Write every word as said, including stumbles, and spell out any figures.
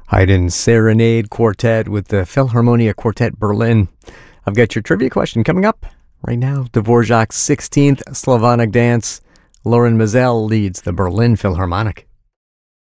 Haydn Serenade Quartet with the Philharmonia Quartet Berlin. I've got your trivia question coming up right now. Dvorak's sixteenth Slavonic Dance. Loren Maazel leads the Berlin Philharmonic.